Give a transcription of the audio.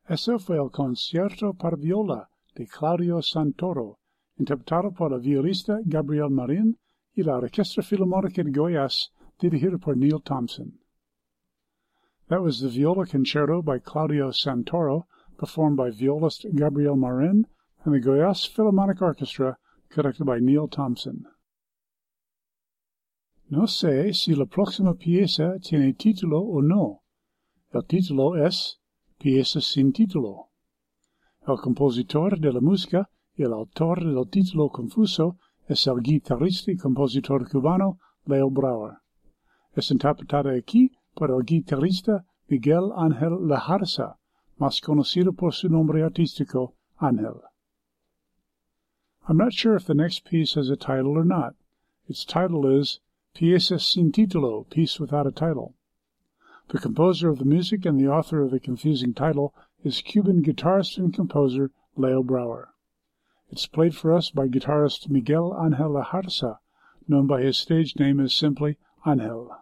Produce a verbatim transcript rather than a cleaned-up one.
Eso fue el concierto para viola de Claudio Santoro, interpretado por el violista Gabriel Marin y la Orquesta Filarmónica de Goiás, dirigido por Neil Thompson. That was the viola concerto by Claudio Santoro, performed by violist Gabriel Marin and the Goiás Philharmonic Orchestra, conducted by Neil Thompson. No sé si la próxima pieza tiene título o no. El título es Pieza sin título. El compositor de la música y el autor del título confuso es el guitarrista y compositor cubano Leo Brauer. Es interpretada aquí por el guitarrista Miguel Ángel Lejarza, más conocido por su nombre artístico, Ángel. I'm not sure if the next piece has a title or not. Its title is Pieza sin título, Piece without a title. The composer of the music and the author of the confusing title is Cuban guitarist and composer Leo Brauer. It's played for us by guitarist Miguel Ángel Lejarza, known by his stage name as simply Ángel.